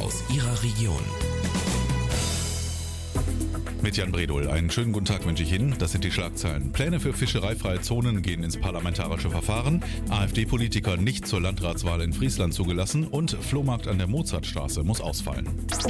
aus Ihrer Region. Mit Jan Bredol. Einen schönen guten Tag wünsche ich Ihnen. Das sind die Schlagzeilen. Pläne für fischereifreie Zonen gehen ins parlamentarische Verfahren. AfD-Politiker nicht zur Landratswahl in Friesland zugelassen und Flohmarkt an der Mozartstraße muss ausfallen.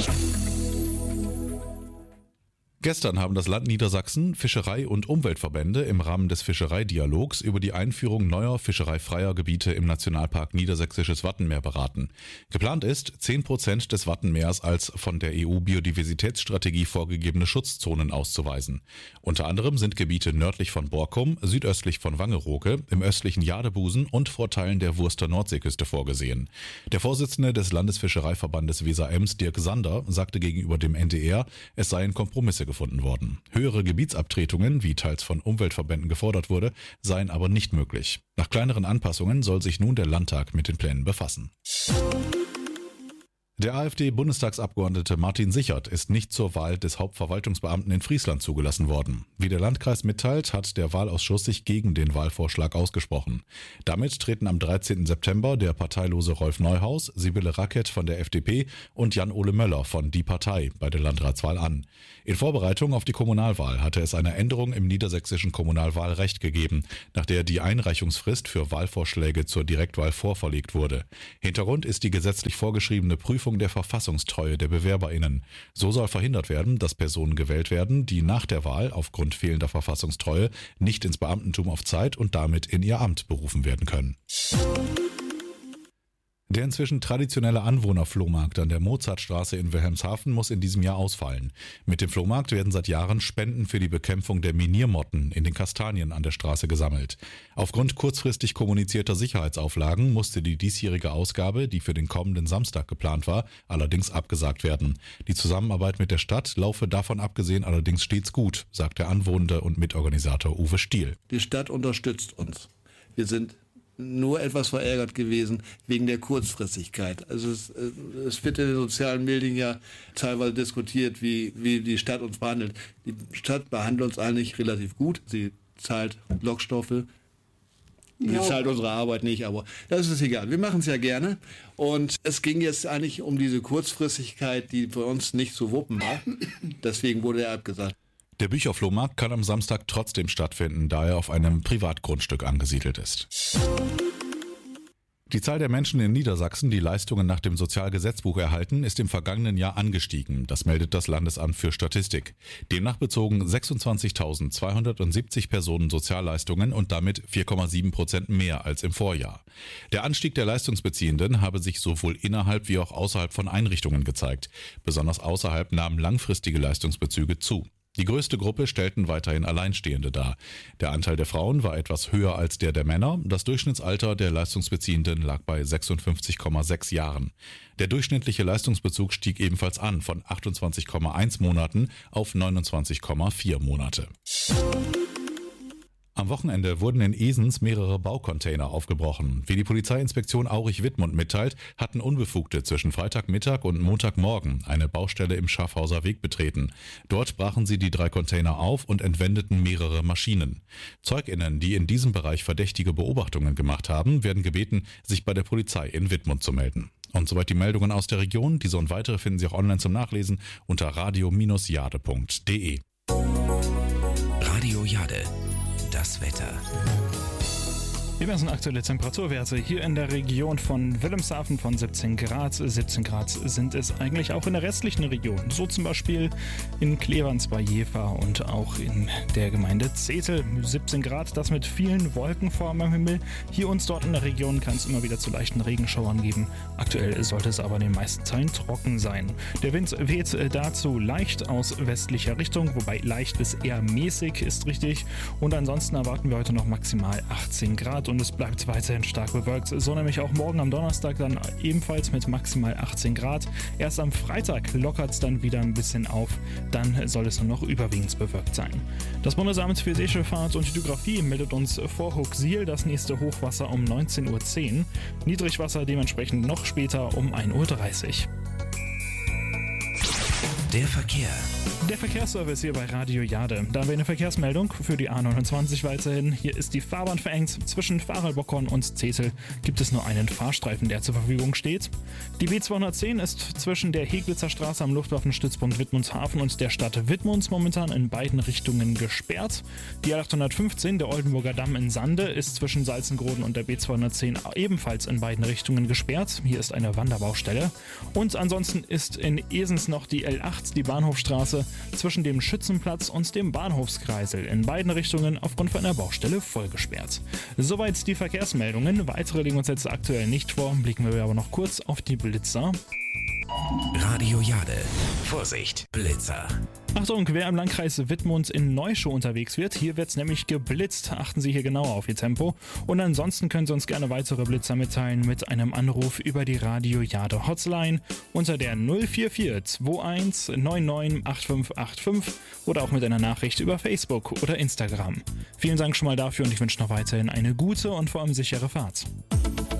Gestern haben das Land Niedersachsen, Fischerei- und Umweltverbände im Rahmen des Fischereidialogs über die Einführung neuer fischereifreier Gebiete im Nationalpark Niedersächsisches Wattenmeer beraten. Geplant ist, 10% des Wattenmeers als von der EU-Biodiversitätsstrategie vorgegebene Schutzzonen auszuweisen. Unter anderem sind Gebiete nördlich von Borkum, südöstlich von Wangerooge, im östlichen Jadebusen und vor Teilen der Wurster Nordseeküste vorgesehen. Der Vorsitzende des Landesfischereiverbandes Weser-Ems, Dirk Sander, sagte gegenüber dem NDR, es seien Kompromisse gefunden worden. Höhere Gebietsabtretungen, wie teils von Umweltverbänden gefordert wurde, seien aber nicht möglich. Nach kleineren Anpassungen soll sich nun der Landtag mit den Plänen befassen. Der AfD-Bundestagsabgeordnete Martin Sichert ist nicht zur Wahl des Hauptverwaltungsbeamten in Friesland zugelassen worden. Wie der Landkreis mitteilt, hat der Wahlausschuss sich gegen den Wahlvorschlag ausgesprochen. Damit treten am 13. September der parteilose Rolf Neuhaus, Sibylle Rackett von der FDP und Jan-Ole Möller von Die Partei bei der Landratswahl an. In Vorbereitung auf die Kommunalwahl hatte es eine Änderung im niedersächsischen Kommunalwahlrecht gegeben, nach der die Einreichungsfrist für Wahlvorschläge zur Direktwahl vorverlegt wurde. Hintergrund ist die gesetzlich vorgeschriebene Prüfung der Verfassungstreue der BewerberInnen. So soll verhindert werden, dass Personen gewählt werden, die nach der Wahl aufgrund fehlender Verfassungstreue nicht ins Beamtentum auf Zeit und damit in ihr Amt berufen werden können. Der inzwischen traditionelle Anwohnerflohmarkt an der Mozartstraße in Wilhelmshaven muss in diesem Jahr ausfallen. Mit dem Flohmarkt werden seit Jahren Spenden für die Bekämpfung der Miniermotten in den Kastanien an der Straße gesammelt. Aufgrund kurzfristig kommunizierter Sicherheitsauflagen musste die diesjährige Ausgabe, die für den kommenden Samstag geplant war, allerdings abgesagt werden. Die Zusammenarbeit mit der Stadt laufe davon abgesehen allerdings stets gut, sagt der Anwohner und Mitorganisator Uwe Stiel. Die Stadt unterstützt uns. Wir sind nur etwas verärgert gewesen wegen der Kurzfristigkeit. Also es wird in den sozialen Medien ja teilweise diskutiert, wie die Stadt uns behandelt. Die Stadt behandelt uns eigentlich relativ gut. Sie zahlt Lockstoffe. Sie zahlt unsere Arbeit nicht, aber das ist egal. Wir machen es ja gerne. Und es ging jetzt eigentlich um diese Kurzfristigkeit, die für uns nicht zu wuppen war. Deswegen wurde er abgesagt. Der Bücherflohmarkt kann am Samstag trotzdem stattfinden, da er auf einem Privatgrundstück angesiedelt ist. Die Zahl der Menschen in Niedersachsen, die Leistungen nach dem Sozialgesetzbuch erhalten, ist im vergangenen Jahr angestiegen. Das meldet das Landesamt für Statistik. Demnach bezogen 26.270 Personen Sozialleistungen und damit 4,7% mehr als im Vorjahr. Der Anstieg der Leistungsbeziehenden habe sich sowohl innerhalb wie auch außerhalb von Einrichtungen gezeigt. Besonders außerhalb nahmen langfristige Leistungsbezüge zu. Die größte Gruppe stellten weiterhin Alleinstehende dar. Der Anteil der Frauen war etwas höher als der Männer. Das Durchschnittsalter der Leistungsbeziehenden lag bei 56,6 Jahren. Der durchschnittliche Leistungsbezug stieg ebenfalls an von 28,1 Monaten auf 29,4 Monate. Am Wochenende wurden in Esens mehrere Baucontainer aufgebrochen. Wie die Polizeiinspektion Aurich-Wittmund mitteilt, hatten Unbefugte zwischen Freitagmittag und Montagmorgen eine Baustelle im Schaffhauser Weg betreten. Dort brachen sie die 3 Container auf und entwendeten mehrere Maschinen. ZeugInnen, die in diesem Bereich verdächtige Beobachtungen gemacht haben, werden gebeten, sich bei der Polizei in Wittmund zu melden. Und soweit die Meldungen aus der Region. Diese und weitere finden Sie auch online zum Nachlesen unter radio-jade.de. Radio Jade. Das Wetter. Wir messen aktuelle Temperaturwerte hier in der Region von Wilhelmshaven von 17 Grad. 17 Grad sind es eigentlich auch in der restlichen Region. So zum Beispiel in Cleverns bei Jever und auch in der Gemeinde Zetel. 17 Grad, das mit vielen Wolken vor am Himmel. Hier und dort in der Region kann es immer wieder zu leichten Regenschauern geben. Aktuell sollte es aber in den meisten Teilen trocken sein. Der Wind weht dazu leicht aus westlicher Richtung, wobei leicht bis eher mäßig ist richtig. Und ansonsten erwarten wir heute noch maximal 18 Grad. Und es bleibt weiterhin stark bewölkt, so nämlich auch morgen am Donnerstag dann ebenfalls mit maximal 18 Grad. Erst am Freitag lockert es dann wieder ein bisschen auf, dann soll es nur noch überwiegend bewölkt sein. Das Bundesamt für Seeschifffahrt und Hydrographie meldet uns vor Huxil das nächste Hochwasser um 19.10 Uhr, Niedrigwasser dementsprechend noch später um 1.30 Uhr. Der Verkehr. Der Verkehrsservice hier bei Radio Jade. Da haben wir eine Verkehrsmeldung für die A29 weiterhin. Hier ist die Fahrbahn verengt. Zwischen Farelbockhorn und Zetel gibt es nur einen Fahrstreifen, der zur Verfügung steht. Die B210 ist zwischen der Heglitzer Straße am Luftwaffenstützpunkt Wittmundshafen und der Stadt Wittmunds momentan in beiden Richtungen gesperrt. Die A815, der Oldenburger Damm in Sande, ist zwischen Salzengroden und der B210 ebenfalls in beiden Richtungen gesperrt. Hier ist eine Wanderbaustelle. Und ansonsten ist in Esens noch die L8, die Bahnhofstraße, zwischen dem Schützenplatz und dem Bahnhofskreisel in beiden Richtungen aufgrund von einer Baustelle vollgesperrt. Soweit die Verkehrsmeldungen. Weitere liegen uns jetzt aktuell nicht vor. Blicken wir aber noch kurz auf die Blitzer. Radio Jade. Vorsicht, Blitzer. Achtung, wer im Landkreis Wittmund in Neuschow unterwegs wird, hier wird es nämlich geblitzt. Achten Sie hier genauer auf Ihr Tempo. Und ansonsten können Sie uns gerne weitere Blitzer mitteilen mit einem Anruf über die Radio Jade Hotline unter der 044 21 99 8585 oder auch mit einer Nachricht über Facebook oder Instagram. Vielen Dank schon mal dafür und ich wünsche noch weiterhin eine gute und vor allem sichere Fahrt.